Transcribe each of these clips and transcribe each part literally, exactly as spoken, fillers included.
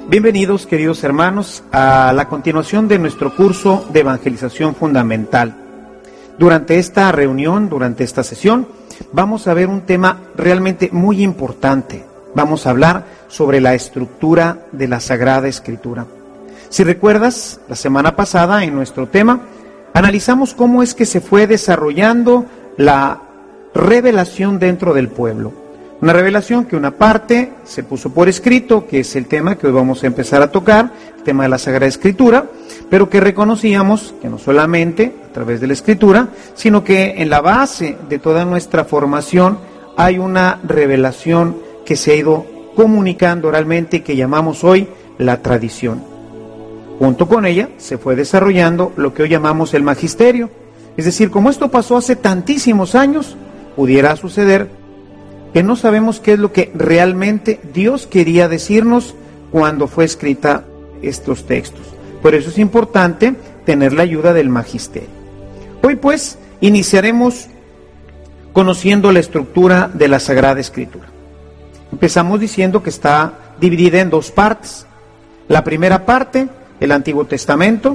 Bienvenidos, queridos hermanos, a la continuación de nuestro curso de evangelización fundamental. Durante esta reunión, durante esta sesión, vamos a ver un tema realmente muy importante. Vamos a hablar sobre la estructura de la Sagrada Escritura. Si recuerdas, la semana pasada en nuestro tema, analizamos cómo es que se fue desarrollando la revelación dentro del pueblo. Una revelación que una parte se puso por escrito, que es el tema que hoy vamos a empezar a tocar, el tema de la Sagrada Escritura, pero que reconocíamos que no solamente a través de la Escritura, sino que en la base de toda nuestra formación hay una revelación que se ha ido comunicando oralmente y que llamamos hoy la tradición. Junto con ella se fue desarrollando lo que hoy llamamos el magisterio. Es decir, como esto pasó hace tantísimos años, pudiera suceder que no sabemos qué es lo que realmente Dios quería decirnos cuando fue escrita estos textos. Por eso es importante tener la ayuda del magisterio. Hoy pues iniciaremos conociendo la estructura de la Sagrada Escritura. Empezamos diciendo que está dividida en dos partes. La primera parte, el Antiguo Testamento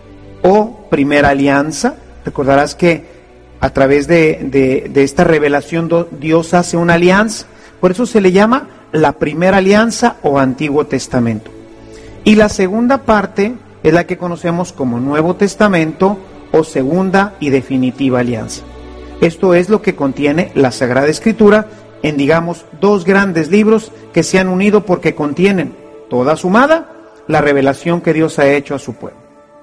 o Primera Alianza. Recordarás que a través de, de, de esta revelación Dios hace una alianza, por eso se le llama la Primera Alianza o Antiguo Testamento. Y la segunda parte es la que conocemos como Nuevo Testamento o Segunda y Definitiva Alianza. Esto es lo que contiene la Sagrada Escritura en, digamos, dos grandes libros que se han unido porque contienen, toda sumada, la revelación que Dios ha hecho a su pueblo.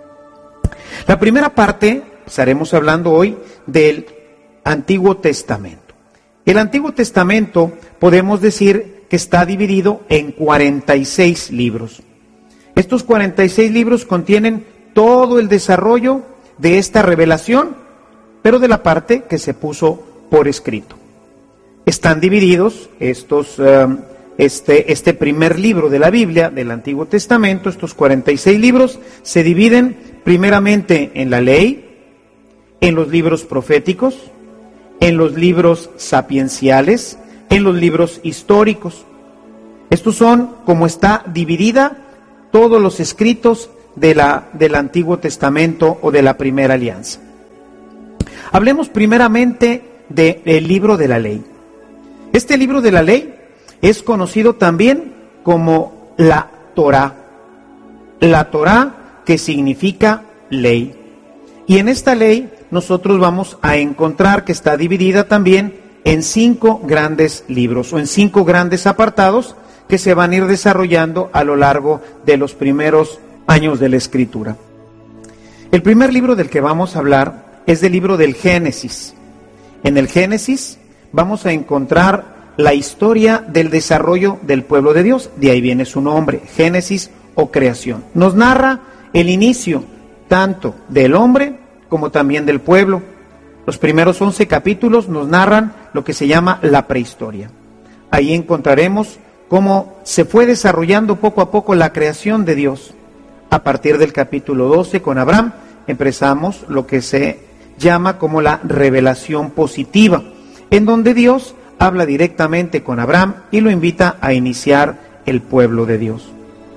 La primera parte, estaremos hablando hoy del Antiguo Testamento. El Antiguo Testamento podemos decir que está dividido en cuarenta y seis libros. Estos cuarenta y seis libros contienen todo el desarrollo de esta revelación, pero de la parte que se puso por escrito. Están divididos estos, um, este, este primer libro de la Biblia, del Antiguo Testamento, estos cuarenta y seis libros, se dividen primeramente en la ley, en los libros proféticos, en los libros sapienciales, en los libros históricos. Estos son como está dividida todos los escritos de la, del Antiguo Testamento o de la Primera Alianza. Hablemos primeramente del libro de la ley. Este libro de la ley es conocido también como la Torá. La Torá, que significa ley. Y en esta ley nosotros vamos a encontrar que está dividida también en cinco grandes libros o en cinco grandes apartados que se van a ir desarrollando a lo largo de los primeros años de la Escritura. El primer libro del que vamos a hablar es del libro del Génesis. En el Génesis vamos a encontrar la historia del desarrollo del pueblo de Dios, de ahí viene su nombre, Génesis o creación. Nos narra el inicio tanto del hombre como también del pueblo. Los primeros once capítulos nos narran lo que se llama la prehistoria. Ahí encontraremos cómo se fue desarrollando poco a poco la creación de Dios. A partir del capítulo doce con Abraham empezamos lo que se llama como la revelación positiva, en donde Dios habla directamente con Abraham y lo invita a iniciar el pueblo de Dios.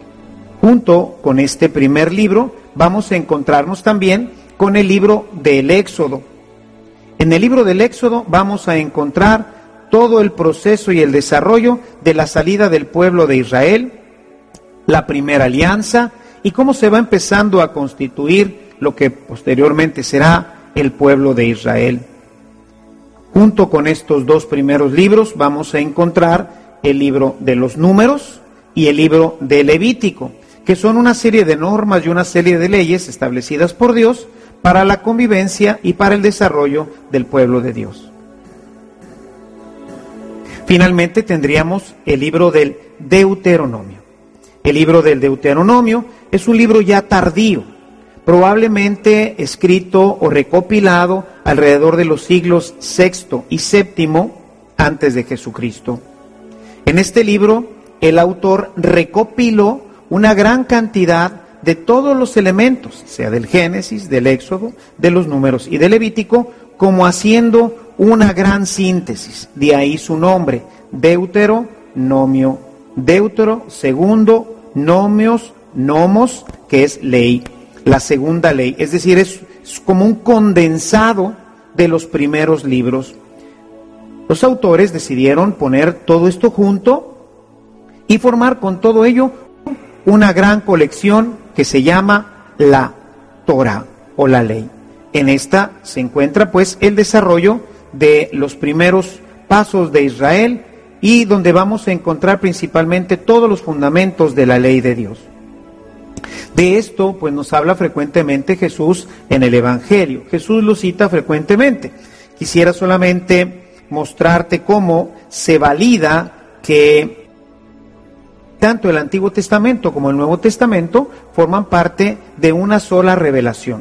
Junto con este primer libro vamos a encontrarnos también con el libro del Éxodo. En el libro del Éxodo vamos a encontrar todo el proceso y el desarrollo de la salida del pueblo de Israel, la Primera Alianza y cómo se va empezando a constituir lo que posteriormente será el pueblo de Israel. Junto con estos dos primeros libros vamos a encontrar el libro de los Números y el libro de Levítico, que son una serie de normas y una serie de leyes establecidas por Dios para la convivencia y para el desarrollo del pueblo de Dios. Finalmente tendríamos el libro del Deuteronomio. El libro del Deuteronomio es un libro ya tardío, probablemente escrito o recopilado alrededor de los siglos sexto y séptimo antes de Jesucristo. En este libro, el autor recopiló una gran cantidad de todos los elementos, sea del Génesis, del Éxodo, de los Números y del Levítico, como haciendo una gran síntesis. De ahí su nombre, Deuteronomio. Deutero, segundo, nomios, nomos, que es ley, la segunda ley. Es decir, es, es como un condensado de los primeros libros. Los autores decidieron poner todo esto junto y formar con todo ello una gran colección que se llama la Torá o la ley. En esta se encuentra pues el desarrollo de los primeros pasos de Israel y donde vamos a encontrar principalmente todos los fundamentos de la ley de Dios. De esto pues nos habla frecuentemente Jesús en el Evangelio. Jesús lo cita frecuentemente. Quisiera solamente mostrarte cómo se valida que tanto el Antiguo Testamento como el Nuevo Testamento forman parte de una sola revelación.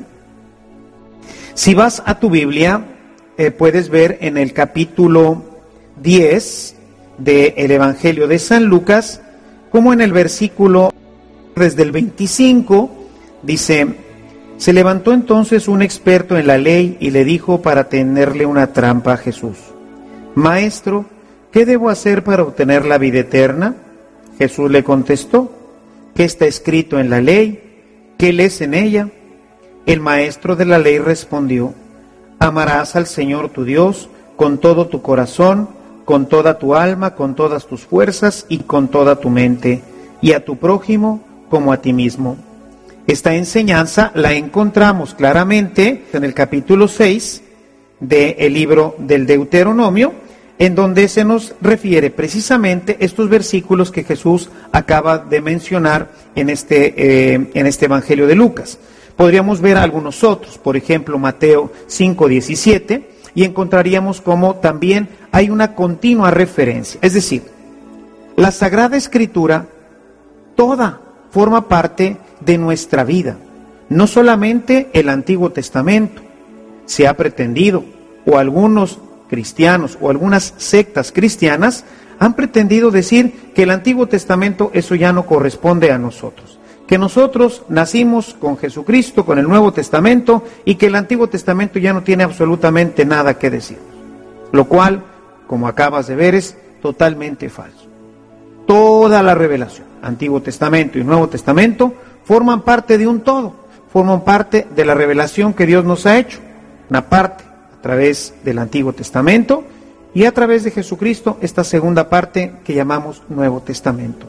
Si vas a tu Biblia, eh, puedes ver en el capítulo diez del Evangelio de San Lucas, como en el versículo desde el veinticinco, dice: se levantó entonces un experto en la ley y le dijo para tenerle una trampa a Jesús: Maestro, ¿qué debo hacer para obtener la vida eterna? Jesús le contestó: ¿qué está escrito en la ley? ¿Qué lees en ella? El maestro de la ley respondió: amarás al Señor tu Dios con todo tu corazón, con toda tu alma, con todas tus fuerzas y con toda tu mente, y a tu prójimo como a ti mismo. Esta enseñanza la encontramos claramente en el capítulo seis del libro del Deuteronomio, en donde se nos refiere precisamente estos versículos que Jesús acaba de mencionar en este, eh, en este Evangelio de Lucas. Podríamos ver algunos otros, por ejemplo Mateo cinco diecisiete, y encontraríamos como también hay una continua referencia. Es decir, la Sagrada Escritura toda forma parte de nuestra vida, no solamente el Antiguo Testamento. Se ha pretendido, o algunos cristianos o algunas sectas cristianas han pretendido decir que el Antiguo Testamento eso ya no corresponde a nosotros, que nosotros nacimos con Jesucristo, con el Nuevo Testamento, y que el Antiguo Testamento ya no tiene absolutamente nada que decir, lo cual, como acabas de ver, es totalmente falso. Toda la revelación, Antiguo Testamento y Nuevo Testamento, forman parte de un todo, forman parte de la revelación que Dios nos ha hecho, una parte a través del Antiguo Testamento y a través de Jesucristo, esta segunda parte que llamamos Nuevo Testamento.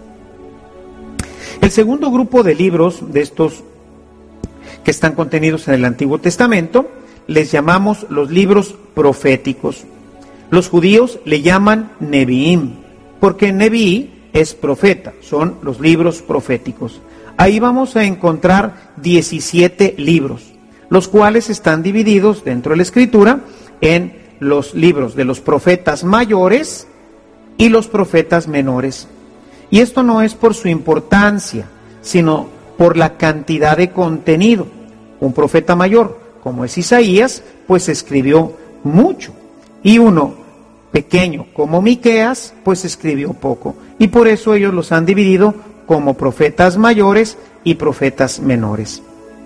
El segundo grupo de libros de estos que están contenidos en el Antiguo Testamento les llamamos los libros proféticos. Los judíos le llaman Neviim, porque Neví es profeta, son los libros proféticos. Ahí vamos a encontrar diecisiete libros, los cuales están divididos dentro de la Escritura en los libros de los profetas mayores y los profetas menores. Y esto no es por su importancia, sino por la cantidad de contenido. Un profeta mayor, como es Isaías, pues escribió mucho, y uno pequeño, como Miqueas, pues escribió poco, y por eso ellos los han dividido como profetas mayores y profetas menores.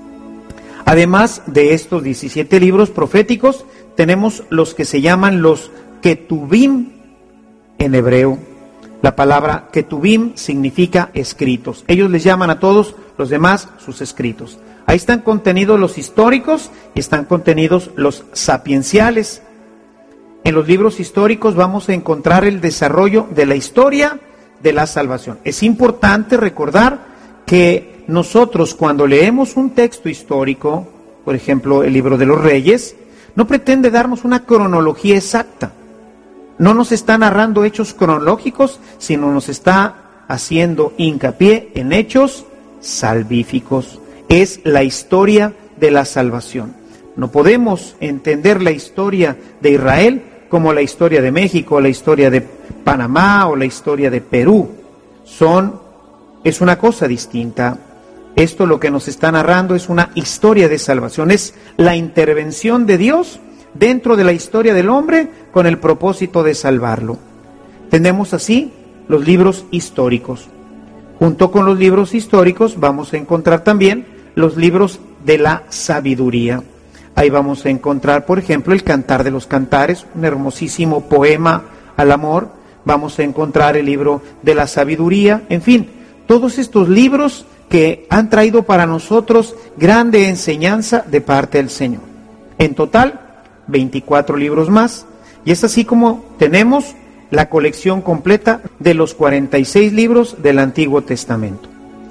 Además de estos diecisiete libros proféticos, tenemos los que se llaman los Ketubim en hebreo. La palabra Ketubim significa escritos. Ellos les llaman a todos los demás sus escritos. Ahí están contenidos los históricos y están contenidos los sapienciales. En los libros históricos vamos a encontrar el desarrollo de la historia de la salvación. Es importante recordar que nosotros cuando leemos un texto histórico, por ejemplo el libro de los Reyes, no pretende darnos una cronología exacta. No nos está narrando hechos cronológicos, sino nos está haciendo hincapié en hechos salvíficos. Es la historia de la salvación. No podemos entender la historia de Israel como la historia de México, la historia de Panamá o la historia de Perú. Son, es una cosa distinta. Esto lo que nos está narrando es una historia de salvación, es la intervención de Dios dentro de la historia del hombre con el propósito de salvarlo. Tenemos así los libros históricos. Junto con los libros históricos vamos a encontrar también los libros de la sabiduría. Ahí vamos a encontrar, por ejemplo, el Cantar de los Cantares, un hermosísimo poema al amor. Vamos a encontrar el libro de la sabiduría. En fin, Todos estos libros que han traído para nosotros grande enseñanza de parte del Señor. En total, veinticuatro libros más, y es así como tenemos la colección completa de los cuarenta y seis libros del Antiguo Testamento.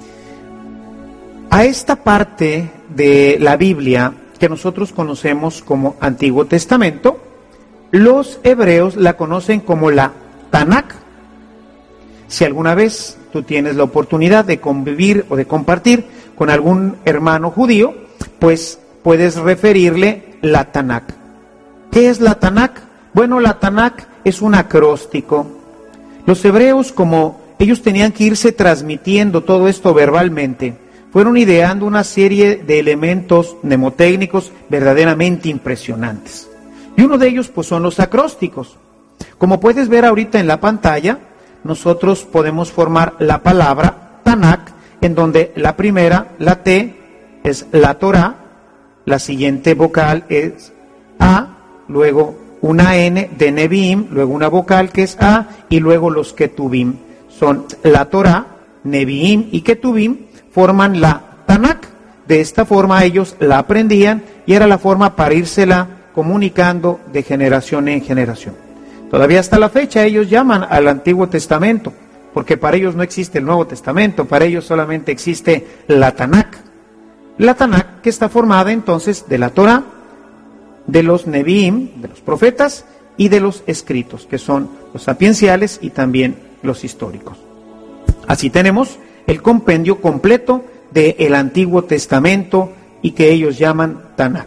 A esta parte de la Biblia que nosotros conocemos como Antiguo Testamento, los hebreos la conocen como la Tanakh. Si alguna vez tú tienes la oportunidad de convivir o de compartir con algún hermano judío, pues puedes referirle la Tanakh. ¿Qué es la Tanakh? Bueno, la Tanakh es un acróstico. Los hebreos, como ellos tenían que irse transmitiendo todo esto verbalmente, fueron ideando una serie de elementos mnemotécnicos verdaderamente impresionantes. Y uno de ellos pues son los acrósticos. Como puedes ver ahorita en la pantalla, nosotros podemos formar la palabra Tanakh, en donde la primera, la T, es la Torah, la siguiente vocal es A, luego una N de Nevi'im, luego una vocal que es A, y luego los Ketubim. Son la Torah, Nevi'im y Ketubim, forman la Tanakh. De esta forma ellos la aprendían y era la forma para írsela comunicando de generación en generación. Todavía hasta la fecha ellos llaman al Antiguo Testamento, porque para ellos no existe el Nuevo Testamento, para ellos solamente existe la Tanakh. La Tanakh que está formada entonces de la Torah, de los Nevi'im, de los profetas, y de los escritos, que son los sapienciales y también los históricos. Así tenemos el compendio completo del Antiguo Testamento y que ellos llaman Tanakh.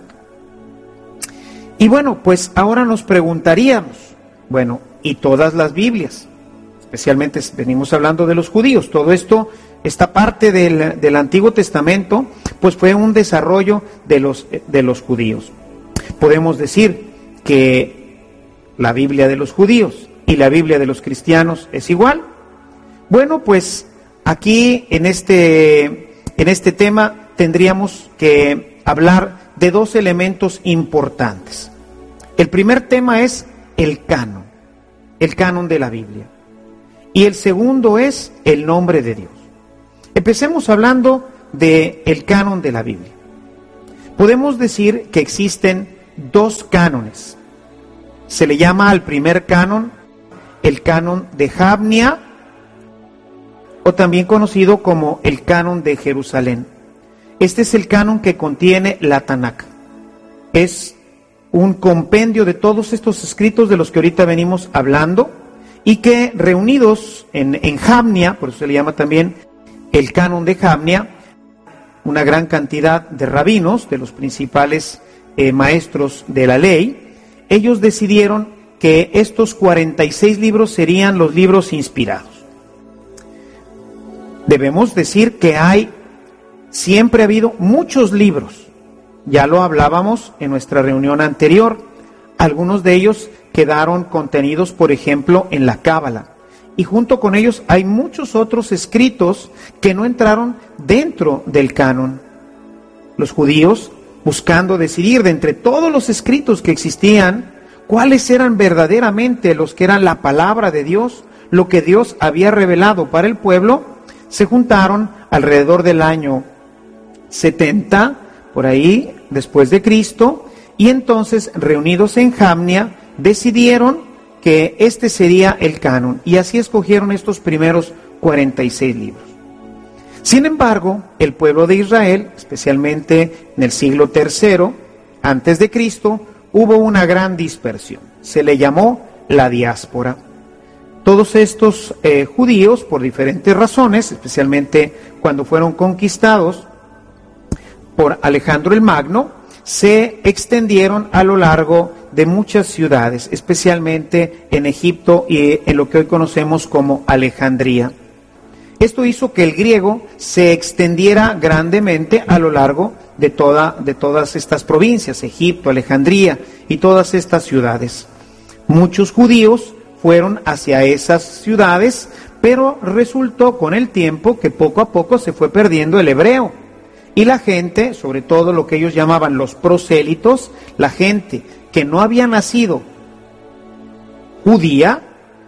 Y bueno, pues ahora nos preguntaríamos, bueno, ¿y todas las Biblias? Especialmente venimos hablando de los judíos. Todo esto, esta parte del, del Antiguo Testamento, pues fue un desarrollo de los, de los judíos. Podemos decir que la Biblia de los judíos y la Biblia de los cristianos es igual. Bueno, pues aquí en este, en este tema tendríamos que hablar de dos elementos importantes. El primer tema es el canon, el canon de la Biblia. Y el segundo es el nombre de Dios. Empecemos hablando del canon de la Biblia. Podemos decir que existen dos cánones. Se le llama al primer canon el canon de Jamnia, o también conocido como el canon de Jerusalén. Este es el canon que contiene la Tanakh. Es un compendio de todos estos escritos de los que ahorita venimos hablando, y que reunidos en, en Jamnia, por eso se le llama también el canon de Jamnia, una gran cantidad de rabinos, de los principales eh, maestros de la ley, ellos decidieron que estos cuarenta y seis libros serían los libros inspirados. Debemos decir que hay, siempre ha habido muchos libros, ya lo hablábamos en nuestra reunión anterior, algunos de ellos quedaron contenidos, por ejemplo, en la Cábala, y junto con ellos hay muchos otros escritos que no entraron dentro del canon. Los judíos, buscando decidir de entre todos los escritos que existían, cuáles eran verdaderamente los que eran la palabra de Dios, lo que Dios había revelado para el pueblo, se juntaron alrededor del año setenta, por ahí, después de Cristo, y entonces, reunidos en Jamnia, decidieron que este sería el canon, y así escogieron estos primeros cuarenta y seis libros. Sin embargo, el pueblo de Israel, especialmente en el siglo tercero, antes de Cristo, hubo una gran dispersión. Se le llamó la diáspora. Todos estos eh, judíos, por diferentes razones, especialmente cuando fueron conquistados por Alejandro el Magno, se extendieron a lo largo de muchas ciudades, especialmente en Egipto y en lo que hoy conocemos como Alejandría. Esto hizo que el griego se extendiera grandemente a lo largo de, toda, de todas estas provincias, Egipto, Alejandría y todas estas ciudades. Muchos judíos fueron hacia esas ciudades, pero resultó con el tiempo que poco a poco se fue perdiendo el hebreo. Y la gente, sobre todo lo que ellos llamaban los prosélitos, la gente que no había nacido judía,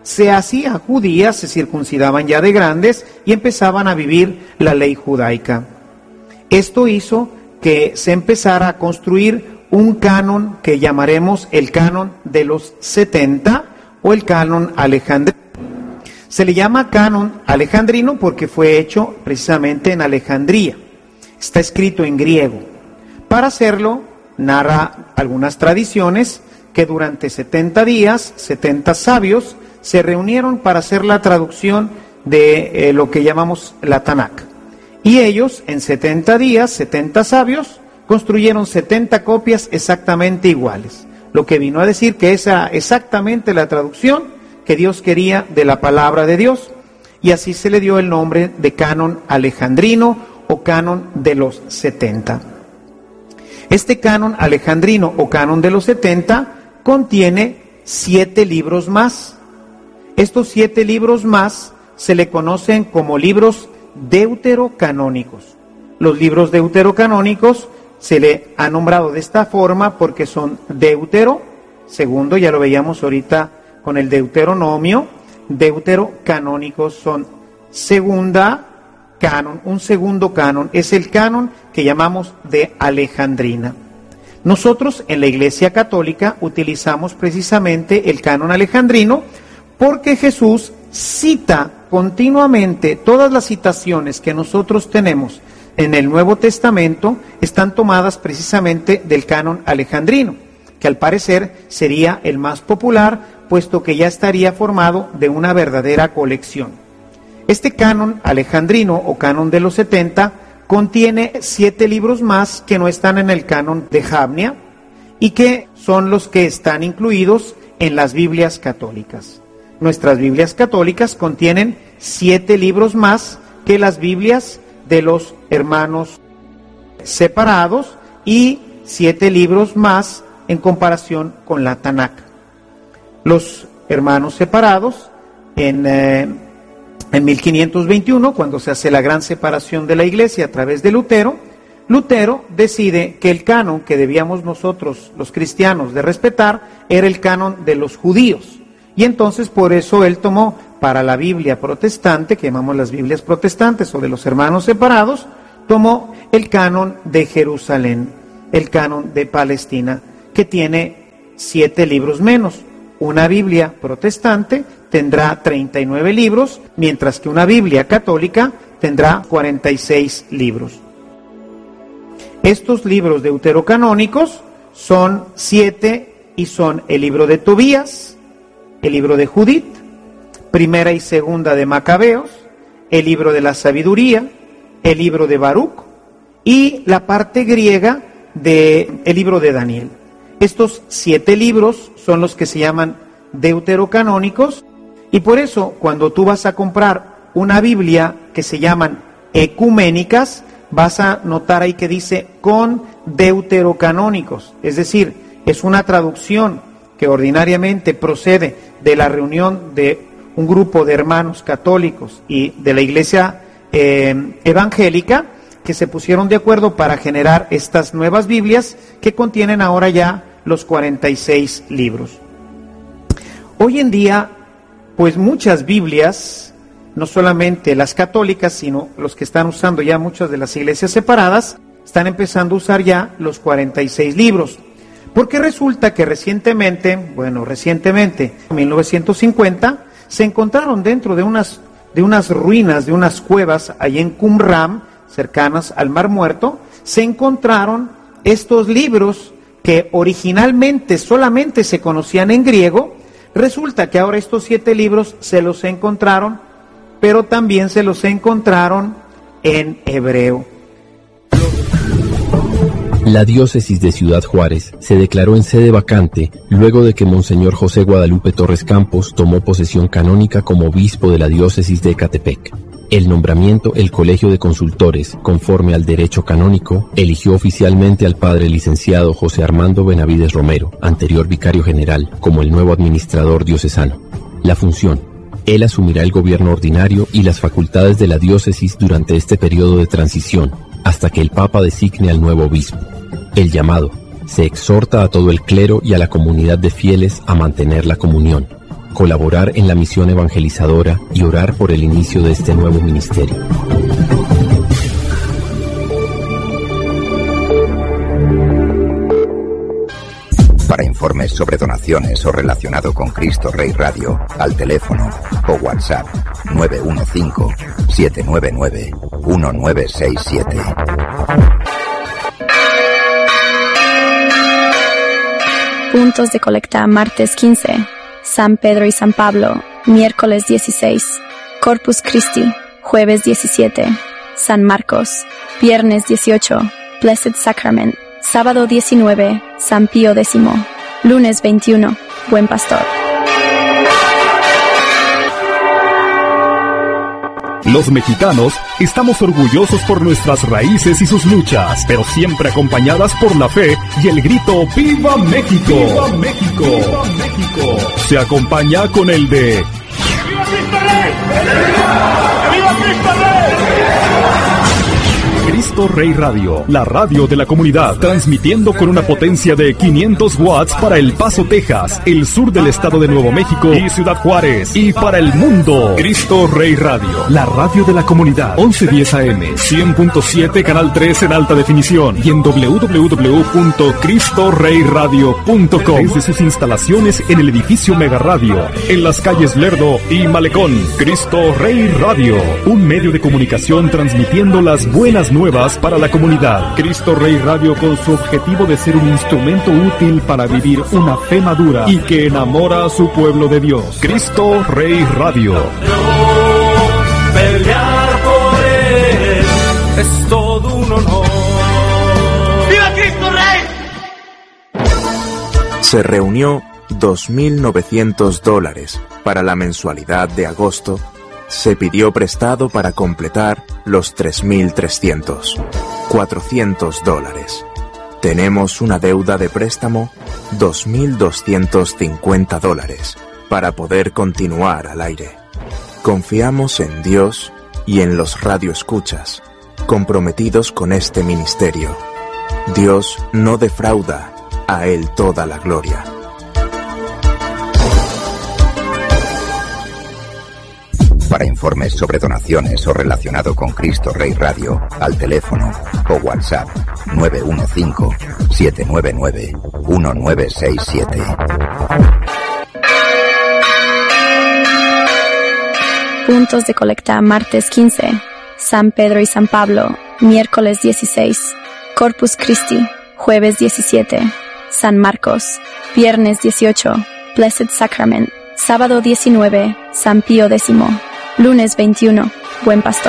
se hacían judías, se circuncidaban ya de grandes y empezaban a vivir la ley judaica. Esto hizo que se empezara a construir un canon que llamaremos el canon de los setenta o el canon alejandrino. Se le llama canon alejandrino porque fue hecho precisamente en Alejandría. Está escrito en griego. Para hacerlo, narra algunas tradiciones que durante setenta días, setenta sabios se reunieron para hacer la traducción de eh, lo que llamamos la Tanakh. Y ellos, en setenta días, setenta sabios, construyeron setenta copias exactamente iguales. Lo que vino a decir que esa exactamente la traducción que Dios quería de la palabra de Dios. Y así se le dio el nombre de canon alejandrino o canon de los setenta. Este canon alejandrino o canon de los setenta contiene siete libros más. Estos siete libros más se le conocen como libros deuterocanónicos. Los libros deuterocanónicos se le ha nombrado de esta forma porque son deutero, segundo, ya lo veíamos ahorita con el Deuteronomio, deuterocanónicos son segunda canon, un segundo canon, es el canon que llamamos de Alejandrina. Nosotros en la Iglesia Católica utilizamos precisamente el canon alejandrino porque Jesús cita continuamente, todas las citaciones que nosotros tenemos en el Nuevo Testamento están tomadas precisamente del canon alejandrino, que al parecer sería el más popular, puesto que ya estaría formado de una verdadera colección. Este canon alejandrino o canon de los setenta contiene siete libros más que no están en el canon de Jamnia y que son los que están incluidos en las Biblias católicas. Nuestras Biblias católicas contienen siete libros más que las Biblias de los hermanos separados y siete libros más en comparación con la Tanakh. Los hermanos separados en, eh, en mil quinientos veintiuno, cuando se hace la gran separación de la Iglesia a través de Lutero, Lutero decide que el canon que debíamos nosotros, los cristianos, de respetar era el canon de los judíos. Y entonces por eso él tomó para la Biblia protestante, que llamamos las Biblias protestantes o de los hermanos separados, tomó el canon de Jerusalén, el canon de Palestina, que tiene siete libros menos. Una Biblia protestante tendrá treinta y nueve libros, mientras que una Biblia católica tendrá cuarenta y seis libros. Estos libros deuterocanónicos son siete y son el libro de Tobías, el libro de Judith, primera y segunda de Macabeos, el libro de la sabiduría, el libro de Baruch y la parte griega del libro de Daniel. Estos siete libros son los que se llaman deuterocanónicos y por eso cuando tú vas a comprar una Biblia que se llaman ecuménicas, vas a notar ahí que dice con deuterocanónicos, es decir, es una traducción que ordinariamente procede de la reunión de un grupo de hermanos católicos y de la Iglesia eh, evangélica que se pusieron de acuerdo para generar estas nuevas Biblias que contienen ahora ya los cuarenta y seis libros. Hoy en día, pues muchas Biblias, no solamente las católicas, sino los que están usando ya muchas de las iglesias separadas, están empezando a usar ya los cuarenta y seis libros. Porque resulta que recientemente, bueno, recientemente, en mil novecientos cincuenta, se encontraron dentro de unas, de unas ruinas, de unas cuevas, allí en Qumran, cercanas al Mar Muerto, se encontraron estos libros que originalmente solamente se conocían en griego. Resulta que ahora estos siete libros se los encontraron, pero también se los encontraron en hebreo. La diócesis de Ciudad Juárez se declaró en sede vacante luego de que Monseñor José Guadalupe Torres Campos tomó posesión canónica como obispo de la diócesis de Ecatepec. El nombramiento, el Colegio de Consultores, conforme al derecho canónico, eligió oficialmente al padre licenciado José Armando Benavides Romero, anterior vicario general, como el nuevo administrador diocesano. La función: él asumirá el gobierno ordinario y las facultades de la diócesis durante este periodo de transición, hasta que el Papa designe al nuevo obispo. El llamado: se exhorta a todo el clero y a la comunidad de fieles a mantener la comunión. colaborar en la misión evangelizadora y orar por el inicio de este nuevo ministerio. Para informes sobre donaciones o relacionado con Cristo Rey Radio, al teléfono o WhatsApp nueve uno cinco, siete nueve nueve, uno nueve seis siete. Puntos de colecta martes quince, San Pedro y San Pablo, miércoles dieciséis, Corpus Christi, jueves diecisiete, San Marcos, viernes dieciocho, Blessed Sacrament, sábado diecinueve, San Pío X, lunes veintiuno, Buen Pastor. Los mexicanos estamos orgullosos por nuestras raíces y sus luchas, pero siempre acompañadas por la fe y el grito ¡Viva México! ¡Viva México! ¡Viva México! Se acompaña con el de ¡Viva Cristo Rey! ¡Viva Cristo Rey! Cristo Rey Radio, la radio de la comunidad, transmitiendo con una potencia de quinientos watts para El Paso, Texas, el sur del estado de Nuevo México y Ciudad Juárez, y para el mundo. Cristo Rey Radio, la radio de la comunidad, once diez A M, cien punto siete, canal tres en alta definición, y en doble u doble u doble u punto cristo rey radio punto com, desde sus instalaciones en el edificio Mega Radio, en las calles Lerdo y Malecón. Cristo Rey Radio, un medio de comunicación transmitiendo las buenas nuevas para la comunidad. Cristo Rey Radio, con su objetivo de ser un instrumento útil para vivir una fe madura y que enamora a su pueblo de Dios. Cristo Rey Radio. Pelear por él es todo un honor. ¡Viva Cristo Rey! Se reunió dos mil novecientos dólares para la mensualidad de agosto. Se pidió prestado para completar los tres mil trescientos, cuatrocientos dólares. Tenemos una deuda de préstamo, dos mil doscientos cincuenta dólares, para poder continuar al aire. Confiamos en Dios y en los radioescuchas, comprometidos con este ministerio. Dios no defrauda, a Él toda la gloria. Para informes sobre donaciones o relacionado con Cristo Rey Radio, al teléfono o WhatsApp nueve uno cinco, siete nueve nueve, uno nueve seis siete. Puntos de colecta martes quince, San Pedro y San Pablo, miércoles dieciséis, Corpus Christi, jueves diecisiete, San Marcos, viernes dieciocho, Blessed Sacrament, sábado diecinueve, San Pío X, lunes veintiuno, Buen Pastor.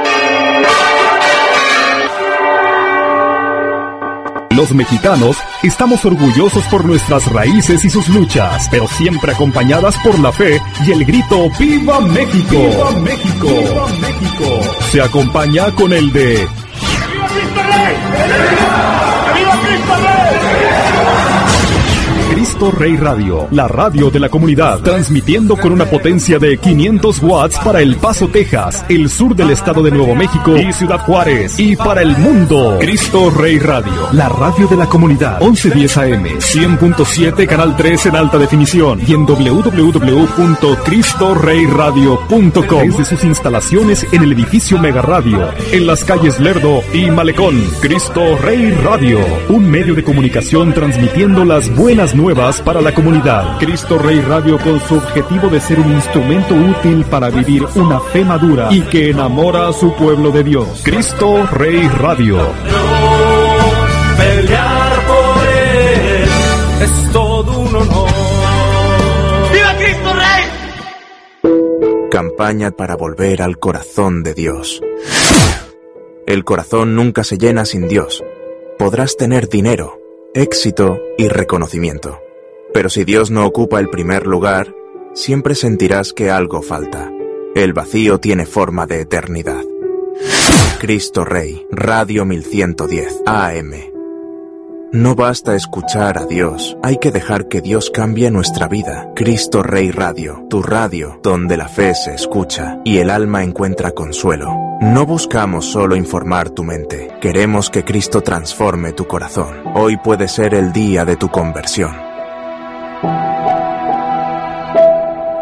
Los mexicanos estamos orgullosos por nuestras raíces y sus luchas, pero siempre acompañadas por la fe y el grito ¡Viva México! ¡Viva México! ¡Viva México! Se acompaña con el de ¡Viva Cristo Rey! ¡Viva Cristo Rey! Cristo Rey Radio, la radio de la comunidad, transmitiendo con una potencia de quinientos watts para El Paso, Texas, el sur del estado de Nuevo México y Ciudad Juárez, y para el mundo. Cristo Rey Radio, la radio de la comunidad, once diez A M, cien punto siete, canal tres en alta definición, y en doble u doble u doble u punto cristo rey radio punto com, desde sus instalaciones en el edificio Mega Radio, en las calles Lerdo y Malecón. Cristo Rey Radio, un medio de comunicación transmitiendo las buenas nuevas para la comunidad. Cristo Rey Radio, con su objetivo de ser un instrumento útil para vivir una fe madura y que enamora a su pueblo de Dios. Cristo Rey Radio. Pelear por él es todo un honor. ¡Viva Cristo Rey! Campaña para volver al corazón de Dios. El corazón nunca se llena sin Dios. Podrás tener dinero, éxito y reconocimiento, pero si Dios no ocupa el primer lugar, siempre sentirás que algo falta. El vacío tiene forma de eternidad. Cristo Rey, Radio mil ciento diez A M. No basta escuchar a Dios, hay que dejar que Dios cambie nuestra vida. Cristo Rey Radio, tu radio, donde la fe se escucha y el alma encuentra consuelo. No buscamos solo informar tu mente, queremos que Cristo transforme tu corazón. Hoy puede ser el día de tu conversión.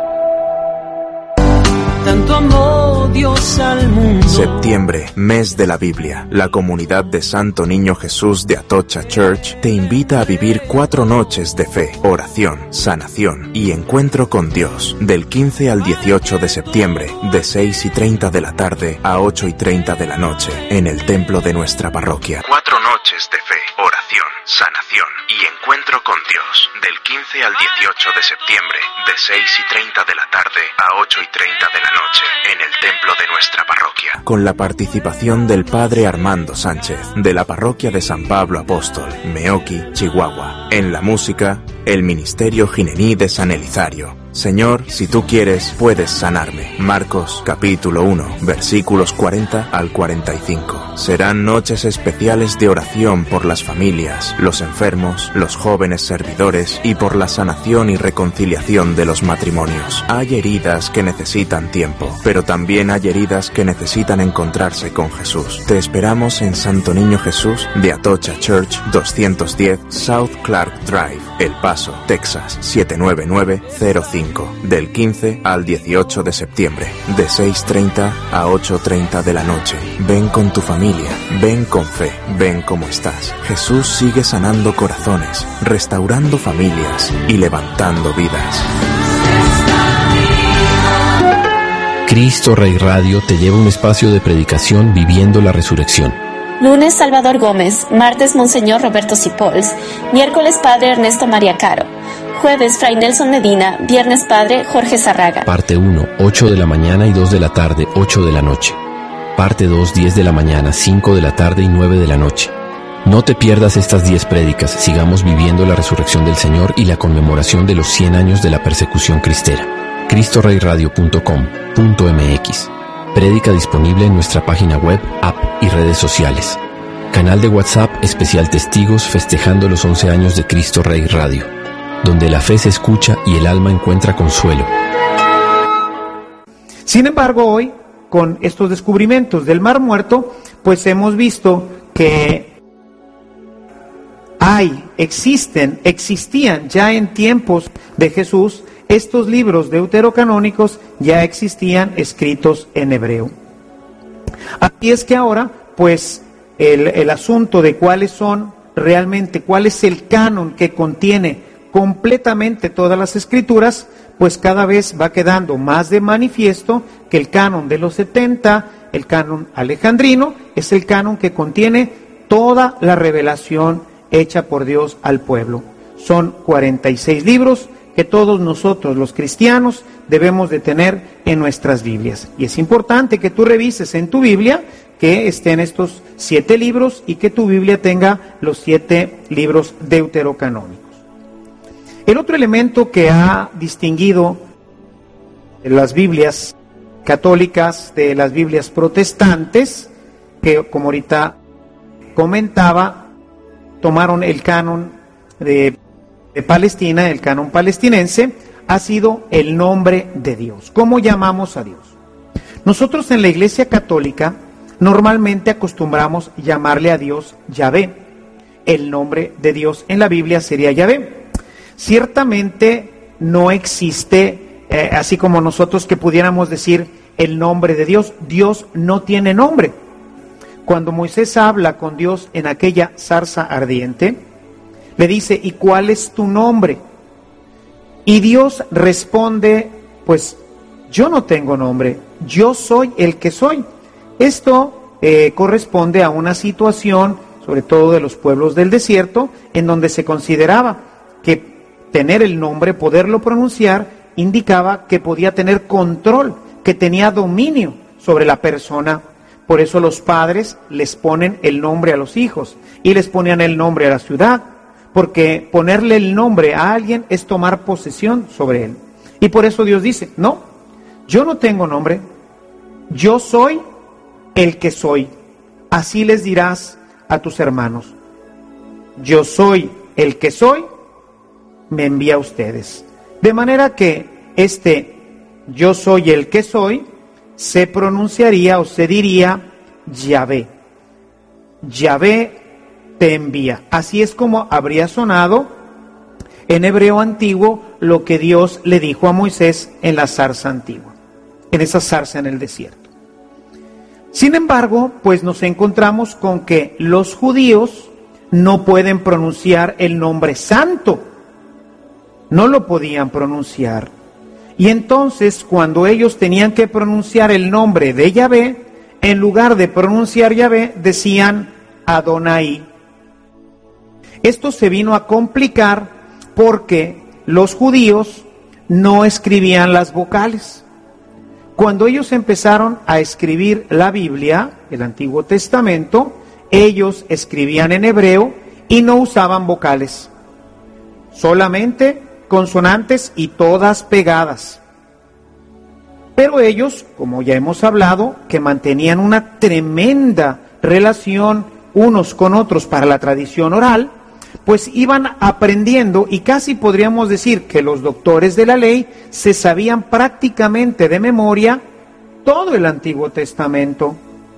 Septiembre, mes de la Biblia. La comunidad de Santo Niño Jesús de Atocha Church te invita a vivir cuatro noches de fe, oración, sanación y encuentro con Dios. Del quince al dieciocho de septiembre, de seis y treinta de la tarde a ocho y treinta de la noche, en el templo de nuestra parroquia. Cuatro noches de fe, oración, sanación y encuentro con Dios. Del quince al dieciocho de septiembre, de seis y treinta de la tarde a ocho y treinta de la noche, en el templo de nuestra parroquia. Con la participación del Padre Armando Sánchez, de la parroquia de San Pablo Apóstol, Meoqui, Chihuahua. En la música, el Ministerio Ginení de San Elizario. Señor, si tú quieres, puedes sanarme. Marcos, capítulo uno, versículos cuarenta al cuarenta y cinco. Serán noches especiales de oración por las familias, los enfermos, los jóvenes servidores y por la sanación y reconciliación de los matrimonios. Hay heridas que necesitan tiempo, pero también hay heridas que necesitan encontrarse con Jesús. Te esperamos en Santo Niño Jesús de Atocha Church, doscientos diez South Clark Drive, El Paso, Texas, siete nueve nueve cero cinco. Del quince al dieciocho de septiembre, de seis y treinta a ocho y treinta de la noche. Ven con tu familia, ven con fe, ven como estás. Jesús sigue sanando corazones, restaurando familias y levantando vidas. Cristo Rey Radio te lleva a un espacio de predicación viviendo la resurrección. Lunes, Salvador Gómez. Martes, Monseñor Roberto Cipols. Miércoles, Padre Ernesto María Caro. Jueves, Fray Nelson Medina. Viernes, Padre Jorge Zarraga. Parte uno, ocho de la mañana y dos de la tarde, ocho de la noche. Parte dos, diez de la mañana, cinco de la tarde y nueve de la noche. No te pierdas estas diez prédicas. Sigamos viviendo la resurrección del Señor y la conmemoración de los cien años de la persecución cristera. cristo rey radio punto com punto m x. Prédica disponible en nuestra página web, app y redes sociales. Canal de WhatsApp especial Testigos festejando los once años de Cristo Rey Radio, donde la fe se escucha y el alma encuentra consuelo. Sin embargo, hoy, con estos descubrimientos del Mar Muerto, pues hemos visto que hay, existen, existían ya en tiempos de Jesús, estos libros deuterocanónicos ya existían escritos en hebreo. Así es que ahora, pues, el, el asunto de cuáles son realmente, cuál es el canon que contiene completamente todas las escrituras, pues cada vez va quedando más de manifiesto que el canon de los setenta, el canon alejandrino, es el canon que contiene toda la revelación hecha por Dios al pueblo. Son cuarenta y seis libros que todos nosotros los cristianos debemos de tener en nuestras Biblias. Y es importante que tú revises en tu Biblia que estén estos siete libros y que tu Biblia tenga los siete libros deuterocanónicos. El otro elemento que ha distinguido las Biblias católicas de las Biblias protestantes, que como ahorita comentaba, tomaron el canon de de Palestina, el canon palestinense, ha sido el nombre de Dios. ¿Cómo llamamos a Dios? Nosotros en la Iglesia Católica normalmente acostumbramos llamarle a Dios Yahvé. El nombre de Dios en la Biblia sería Yahvé. Ciertamente no existe, eh, así como nosotros que pudiéramos decir el nombre de Dios. Dios no tiene nombre. Cuando Moisés habla con Dios en aquella zarza ardiente, le dice, ¿y cuál es tu nombre? Y Dios responde, pues yo no tengo nombre, yo soy el que soy. Esto eh, corresponde a una situación, sobre todo de los pueblos del desierto, en donde se consideraba que tener el nombre, poderlo pronunciar, indicaba que podía tener control, que tenía dominio sobre la persona. Por eso los padres les ponen el nombre a los hijos y les ponían el nombre a la ciudad, porque ponerle el nombre a alguien es tomar posesión sobre él. Y por eso Dios dice, no, yo no tengo nombre, yo soy el que soy. Así les dirás a tus hermanos, yo soy el que soy, me envía a ustedes. De manera que este yo soy el que soy se pronunciaría o se diría Yahvé. Yahvé te envía. Así es como habría sonado en hebreo antiguo lo que Dios le dijo a Moisés en la zarza antigua, en esa zarza en el desierto. Sin embargo, pues nos encontramos con que los judíos no pueden pronunciar el nombre santo. No lo podían pronunciar. Y entonces, cuando ellos tenían que pronunciar el nombre de Yahvé, en lugar de pronunciar Yahvé, decían Adonai. Esto se vino a complicar porque los judíos no escribían las vocales. Cuando ellos empezaron a escribir la Biblia, el Antiguo Testamento, ellos escribían en hebreo y no usaban vocales, solamente consonantes y todas pegadas. Pero ellos, como ya hemos hablado, que mantenían una tremenda relación unos con otros para la tradición oral, pues iban aprendiendo, y casi podríamos decir que los doctores de la ley se sabían prácticamente de memoria todo el Antiguo Testamento.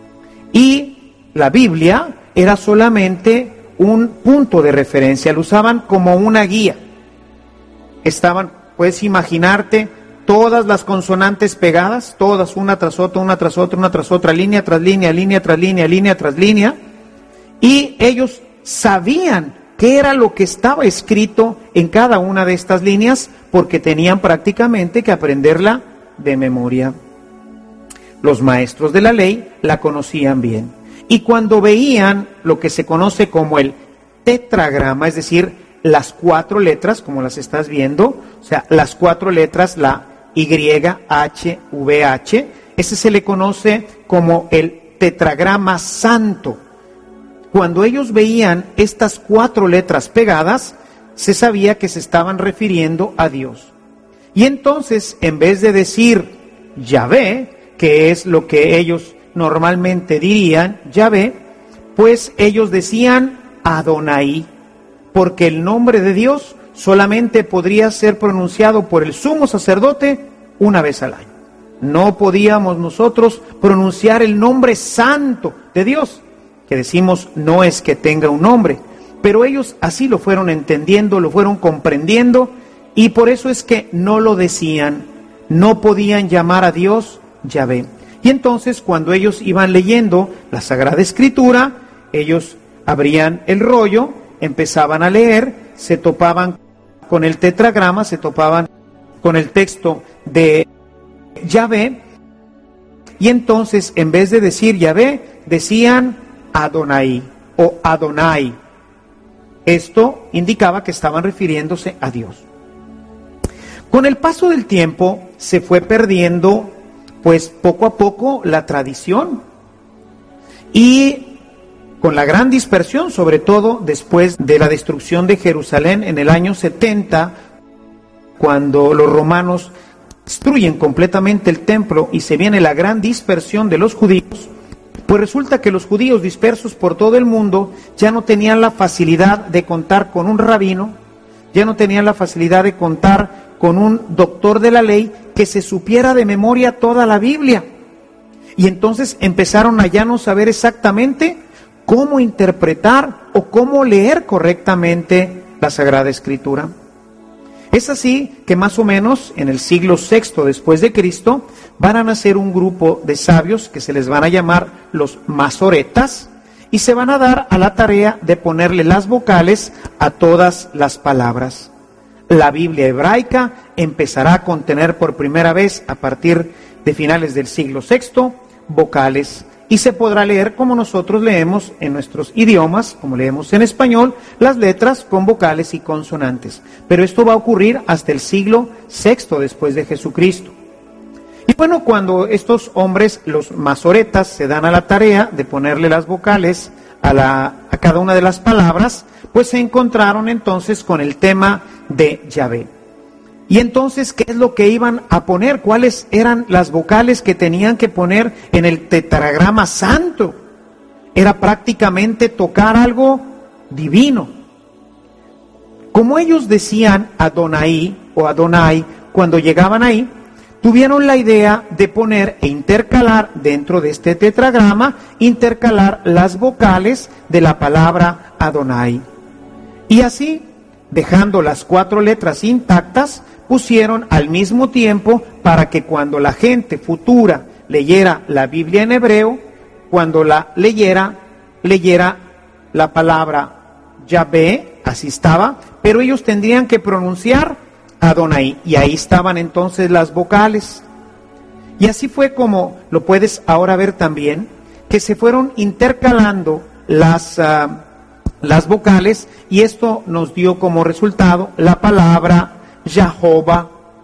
Y la Biblia era solamente un punto de referencia, lo usaban como una guía. Estaban, puedes imaginarte, todas las consonantes pegadas, todas una tras otra, una tras otra, una tras otra, línea tras línea, línea tras línea, línea tras línea, y ellos sabían qué era lo que estaba escrito en cada una de estas líneas, porque tenían prácticamente que aprenderla de memoria. Los maestros de la ley la conocían bien. Y cuando veían lo que se conoce como el tetragrama, es decir, las cuatro letras, como las estás viendo, o sea, las cuatro letras, la Y, H, V, H, ese se le conoce como el tetragrama santo. Cuando ellos veían estas cuatro letras pegadas, se sabía que se estaban refiriendo a Dios. Y entonces, en vez de decir Yahvé, que es lo que ellos normalmente dirían, Yahvé, pues ellos decían Adonai, porque el nombre de Dios solamente podría ser pronunciado por el sumo sacerdote una vez al año. No podíamos nosotros pronunciar el nombre santo de Dios, que decimos no es que tenga un nombre, pero ellos así lo fueron entendiendo, lo fueron comprendiendo, y por eso es que no lo decían, no podían llamar a Dios Yahvé. Y entonces cuando ellos iban leyendo la Sagrada Escritura, ellos abrían el rollo, empezaban a leer, se topaban con el tetragrama, se topaban con el texto de Yahvé, y entonces en vez de decir Yahvé, decían Adonai o Adonai. Esto indicaba que estaban refiriéndose a Dios. Con el paso del tiempo se fue perdiendo, pues poco a poco, la tradición, y con la gran dispersión, sobre todo después de la destrucción de Jerusalén en el año setenta, cuando los romanos destruyen completamente el templo y se viene la gran dispersión de los judíos, pues resulta que los judíos dispersos por todo el mundo ya no tenían la facilidad de contar con un rabino, ya no tenían la facilidad de contar con un doctor de la ley que se supiera de memoria toda la Biblia. Y entonces empezaron a ya no saber exactamente cómo interpretar o cómo leer correctamente la Sagrada Escritura. Es así que más o menos en el siglo sexto después de Cristo van a nacer un grupo de sabios que se les van a llamar los masoretas, y se van a dar a la tarea de ponerle las vocales a todas las palabras. La Biblia hebraica empezará a contener por primera vez a partir de finales del siglo sexto vocales, y se podrá leer como nosotros leemos en nuestros idiomas, como leemos en español, las letras con vocales y consonantes. Pero esto va a ocurrir hasta el siglo sexto después de Jesucristo. Y bueno, cuando estos hombres, los masoretas, se dan a la tarea de ponerle las vocales a, la, a cada una de las palabras, pues se encontraron entonces con el tema de Yahvé. Y entonces, ¿qué es lo que iban a poner? ¿Cuáles eran las vocales que tenían que poner en el tetragrama santo? Era prácticamente tocar algo divino. Como ellos decían Adonai o Adonai cuando llegaban ahí, tuvieron la idea de poner e intercalar dentro de este tetragrama, intercalar las vocales de la palabra Adonai. Y así, dejando las cuatro letras intactas, pusieron al mismo tiempo para que cuando la gente futura leyera la Biblia en hebreo, cuando la leyera, leyera la palabra Yahvé, así estaba, pero ellos tendrían que pronunciar Adonai, y ahí estaban entonces las vocales. Y así fue como lo puedes ahora ver también, que se fueron intercalando las, uh, las vocales, y esto nos dio como resultado la palabra Jehová,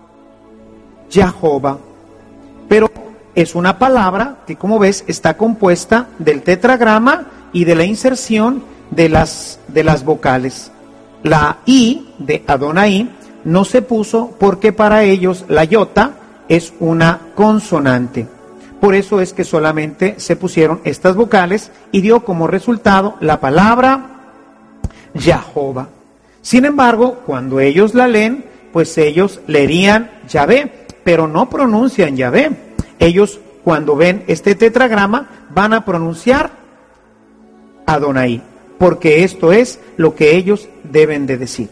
Jehová. Pero es una palabra que, como ves, está compuesta del tetragrama y de la inserción de las, de las vocales. La I de Adonai no se puso porque para ellos la iota es una consonante. Por eso es que solamente se pusieron estas vocales y dio como resultado la palabra Jehová. Sin embargo, cuando ellos la leen, pues ellos leerían Yahvé, pero no pronuncian Yahvé. Ellos, cuando ven este tetragrama, van a pronunciar Adonai, porque esto es lo que ellos deben de decir.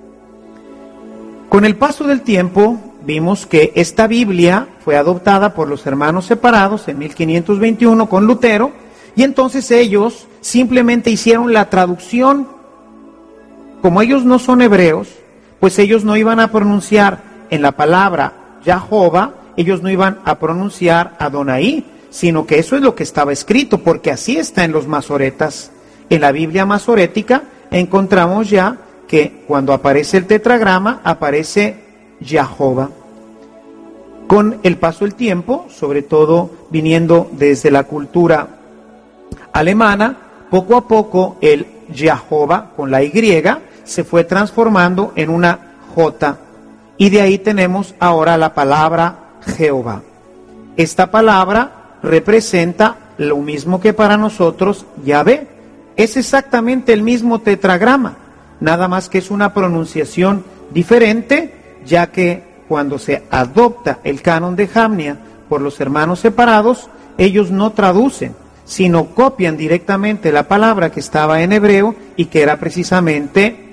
Con el paso del tiempo, vimos que esta Biblia fue adoptada por los hermanos separados en mil quinientos veintiuno con Lutero, y entonces ellos simplemente hicieron la traducción. Como ellos no son hebreos, pues ellos no iban a pronunciar en la palabra Jehová, ellos no iban a pronunciar Adonai, sino que eso es lo que estaba escrito, porque así está en los masoretas. En la Biblia masorética encontramos ya que cuando aparece el tetragrama, aparece Jehová. Con el paso del tiempo, sobre todo viniendo desde la cultura alemana, poco a poco el Jehová con la Y se fue transformando en una J, y de ahí tenemos ahora la palabra Jehová. Esta palabra representa lo mismo que para nosotros Yahvé. Es exactamente el mismo tetragrama, nada más que es una pronunciación diferente, ya que cuando se adopta el canon de Jamnia por los hermanos separados, ellos no traducen, sino copian directamente la palabra que estaba en hebreo y que era precisamente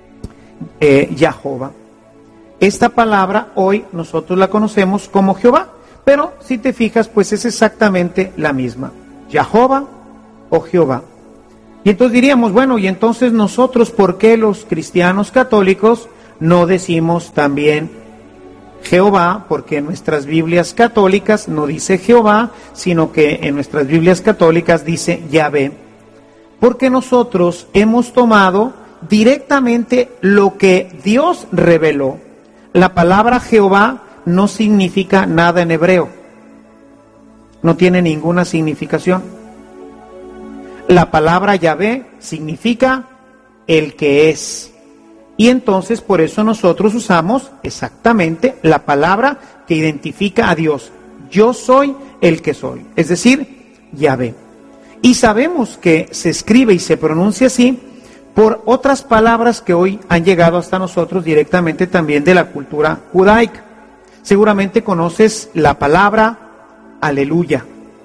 eh, Jehová. Esta palabra hoy nosotros la conocemos como Jehová, pero si te fijas, pues es exactamente la misma, Jehová o Jehová. Y entonces diríamos, bueno, y entonces nosotros, ¿por qué los cristianos católicos no decimos también Jehová? Porque en nuestras Biblias católicas no dice Jehová, sino que en nuestras Biblias católicas dice Yahvé. Porque nosotros hemos tomado directamente lo que Dios reveló. La palabra Jehová no significa nada en hebreo, no tiene ninguna significación. La palabra Yahvé significa el que es. Y entonces por eso nosotros usamos exactamente la palabra que identifica a Dios. Yo soy el que soy, es decir, Yahvé. Y sabemos que se escribe y se pronuncia así por otras palabras que hoy han llegado hasta nosotros directamente también de la cultura judaica. Seguramente conoces la palabra aleluya.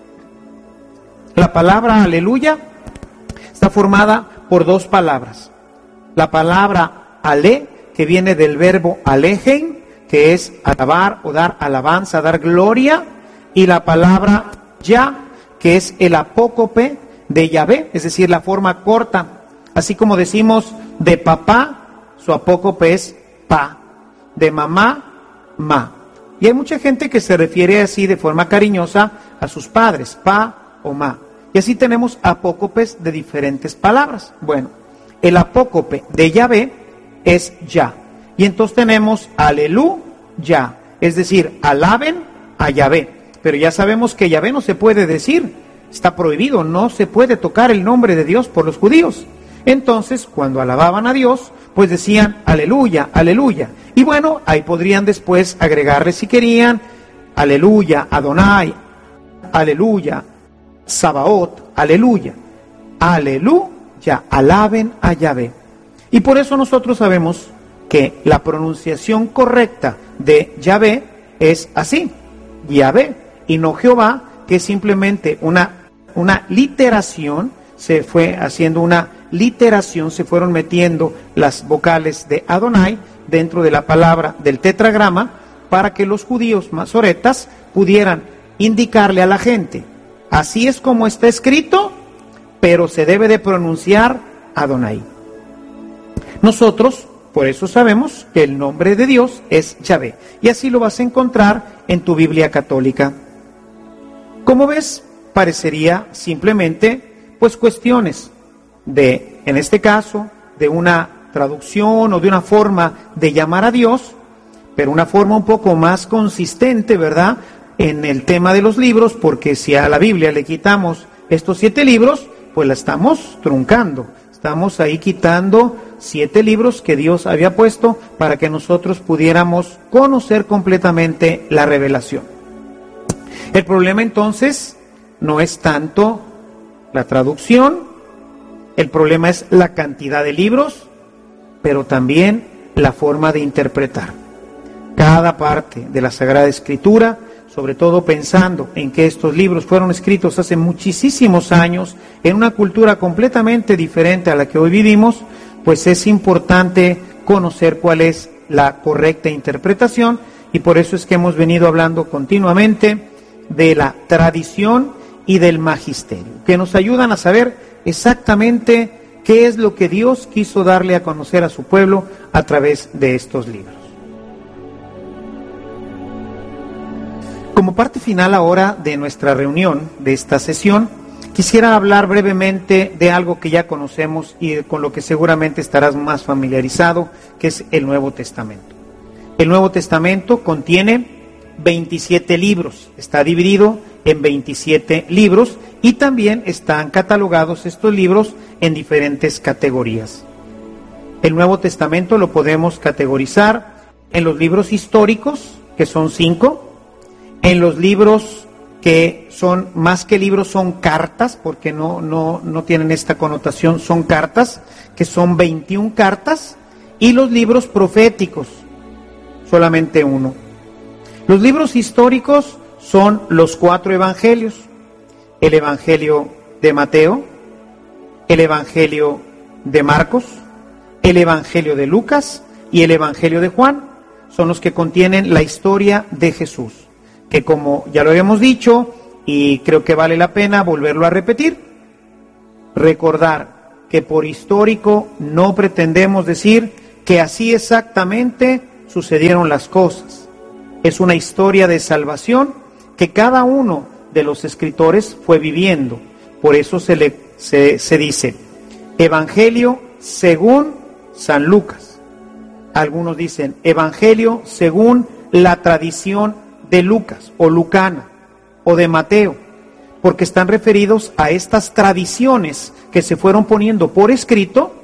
La palabra aleluya está formada por dos palabras. La palabra ale, que viene del verbo alejen, que es alabar o dar alabanza, dar gloria, y la palabra ya, que es el apócope de Yahvé, es decir, la forma corta. Así como decimos de papá, su apócope es pa, de mamá, ma. Y hay mucha gente que se refiere así de forma cariñosa a sus padres, pa o ma. Y así tenemos apócopes de diferentes palabras. Bueno, el apócope de Yahvé es ya. Y entonces tenemos aleluya, es decir, alaben a Yahvé. Pero ya sabemos que Yahvé no se puede decir, está prohibido, no se puede tocar el nombre de Dios por los judíos. Entonces, cuando alababan a Dios, pues decían aleluya, aleluya. Y bueno, ahí podrían después agregarle si querían, aleluya, Adonai, aleluya, Sabaoth, aleluya, aleluya, alaben a Yahvé. Y por eso nosotros sabemos que la pronunciación correcta de Yahvé es así, Yahvé, y no Jehová, que es simplemente una, una literación, se fue haciendo una literación, se fueron metiendo las vocales de Adonai dentro de la palabra del tetragrama para que los judíos masoretas pudieran indicarle a la gente, así es como está escrito, pero se debe de pronunciar Adonai. Nosotros, por eso sabemos que el nombre de Dios es Yahvé, y así lo vas a encontrar en tu Biblia católica. Como ves, parecería simplemente, pues, cuestiones de, en este caso, de una traducción o de una forma de llamar a Dios, pero una forma un poco más consistente, ¿verdad?, en el tema de los libros, porque si a la Biblia le quitamos estos siete libros, pues la estamos truncando. Estamos ahí quitando siete libros que Dios había puesto para que nosotros pudiéramos conocer completamente la revelación. El problema entonces no es tanto la traducción, el problema es la cantidad de libros, pero también la forma de interpretar cada parte de la Sagrada Escritura, sobre todo pensando en que estos libros fueron escritos hace muchísimos años, en una cultura completamente diferente a la que hoy vivimos, pues es importante conocer cuál es la correcta interpretación, y por eso es que hemos venido hablando continuamente de la tradición y del magisterio, que nos ayudan a saber exactamente qué es lo que Dios quiso darle a conocer a su pueblo a través de estos libros. Como parte final ahora de nuestra reunión, de esta sesión, quisiera hablar brevemente de algo que ya conocemos y con lo que seguramente estarás más familiarizado, que es el Nuevo Testamento. El Nuevo Testamento contiene veintisiete libros, está dividido en veintisiete libros y también están catalogados estos libros en diferentes categorías. El Nuevo Testamento lo podemos categorizar en los libros históricos, que son cinco, en los libros que son, más que libros, son cartas, porque no, no, no tienen esta connotación, son cartas, que son veintiuna cartas, y los libros proféticos, solamente uno. Los libros históricos son los cuatro evangelios: el Evangelio de Mateo, el Evangelio de Marcos, el Evangelio de Lucas y el Evangelio de Juan. Son los que contienen la historia de Jesús, que, como ya lo habíamos dicho, y creo que vale la pena volverlo a repetir, recordar que por histórico no pretendemos decir que así exactamente sucedieron las cosas. Es una historia de salvación que cada uno de los escritores fue viviendo. Por eso se, le, se, se dice Evangelio según San Lucas. Algunos dicen Evangelio según la tradición de Lucas o Lucana o de Mateo, porque están referidos a estas tradiciones que se fueron poniendo por escrito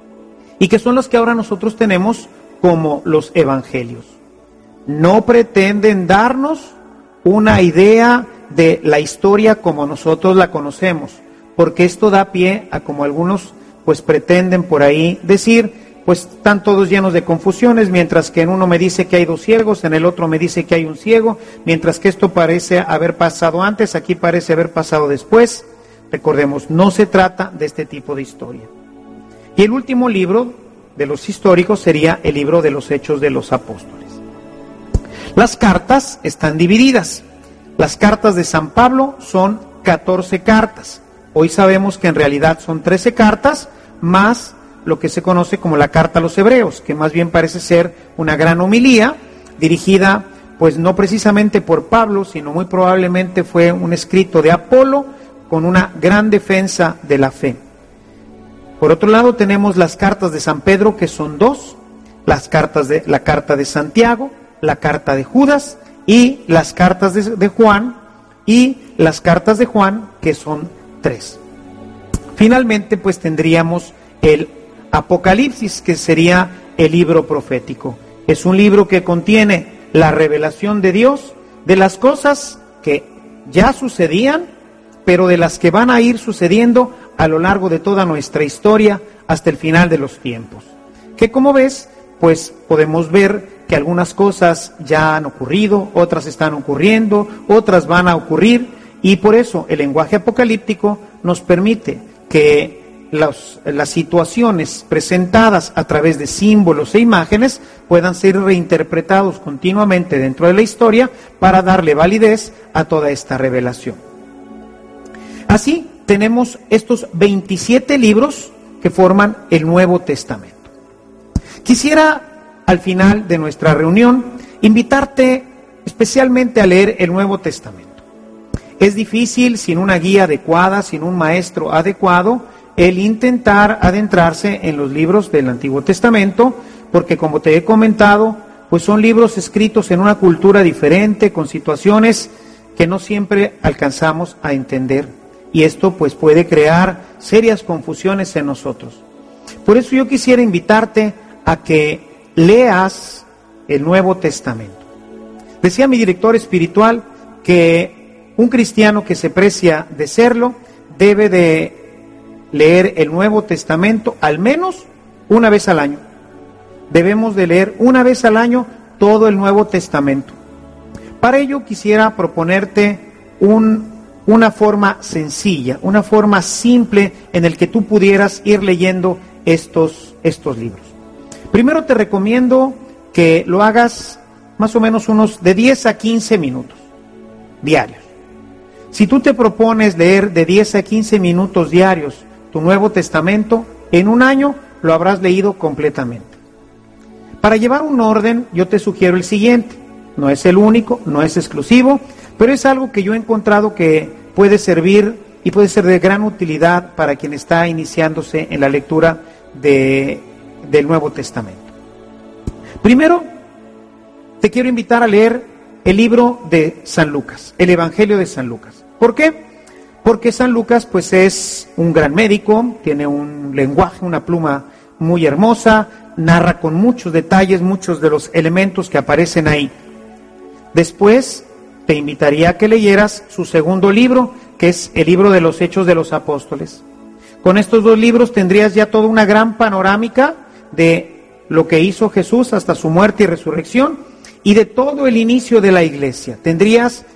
y que son las que ahora nosotros tenemos como los evangelios. No pretenden darnos una idea de la historia como nosotros la conocemos, porque esto da pie a, como algunos pues pretenden por ahí decir, pues están todos llenos de confusiones, mientras que en uno me dice que hay dos ciegos, en el otro me dice que hay un ciego, mientras que esto parece haber pasado antes, aquí parece haber pasado después. Recordemos, no se trata de este tipo de historia. Y el último libro de los históricos sería el libro de los Hechos de los Apóstoles. Las cartas están divididas. Las cartas de San Pablo son catorce cartas. Hoy sabemos que en realidad son trece cartas, más lo que se conoce como la carta a los hebreos, que más bien parece ser una gran homilía, dirigida pues no precisamente por Pablo, sino muy probablemente fue un escrito de Apolo, con una gran defensa de la fe. Por otro lado tenemos las cartas de San Pedro, que son dos, las cartas de, la carta de Santiago, la carta de Judas, y las cartas de, de Juan, y las cartas de Juan, que son tres. Finalmente pues tendríamos el Apocalipsis, que sería el libro profético. Es un libro que contiene la revelación de Dios de las cosas que ya sucedían, pero de las que van a ir sucediendo a lo largo de toda nuestra historia hasta el final de los tiempos. Que, como ves, pues podemos ver que algunas cosas ya han ocurrido, otras están ocurriendo, otras van a ocurrir, y por eso el lenguaje apocalíptico nos permite que Las, las situaciones presentadas a través de símbolos e imágenes puedan ser reinterpretados continuamente dentro de la historia para darle validez a toda esta revelación. Así tenemos estos veintisiete libros que forman el Nuevo Testamento. Quisiera, al final de nuestra reunión, invitarte especialmente a leer el Nuevo Testamento. Es difícil, sin una guía adecuada, sin un maestro adecuado, el intentar adentrarse en los libros del Antiguo Testamento, porque como te he comentado, pues son libros escritos en una cultura diferente, con situaciones que no siempre alcanzamos a entender. Y esto pues puede crear serias confusiones en nosotros. Por eso yo quisiera invitarte a que leas el Nuevo Testamento. Decía mi director espiritual que un cristiano que se precia de serlo debe de leer el Nuevo Testamento al menos una vez al año. Debemos de leer una vez al año todo el Nuevo Testamento. Para ello quisiera proponerte un, una forma sencilla, una forma simple en el que tú pudieras ir leyendo estos, estos libros. Primero te recomiendo que lo hagas más o menos unos de diez a quince minutos diarios. Si tú te propones leer de diez a quince minutos diarios tu Nuevo Testamento, en un año lo habrás leído completamente. Para llevar un orden, yo te sugiero el siguiente. No es el único, no es exclusivo, pero es algo que yo he encontrado que puede servir y puede ser de gran utilidad para quien está iniciándose en la lectura de, del Nuevo Testamento. Primero, te quiero invitar a leer el libro de San Lucas, el Evangelio de San Lucas. ¿Por qué? Porque San Lucas pues es un gran médico, tiene un lenguaje, una pluma muy hermosa, narra con muchos detalles muchos de los elementos que aparecen ahí. Después te invitaría a que leyeras su segundo libro, que es el libro de los Hechos de los Apóstoles. Con estos dos libros tendrías ya toda una gran panorámica de lo que hizo Jesús hasta su muerte y resurrección y de todo el inicio de la iglesia. Tendrías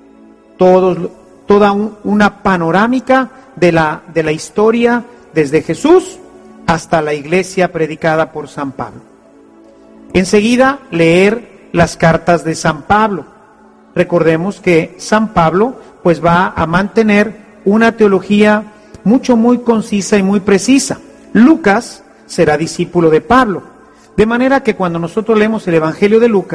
todos, toda un, una panorámica de la, de la historia desde Jesús hasta la iglesia predicada por San Pablo. Enseguida, leer las cartas de San Pablo. Recordemos que San Pablo pues va a mantener una teología mucho, muy concisa y muy precisa. Lucas será discípulo de Pablo. De manera que cuando nosotros leemos el Evangelio de Lucas,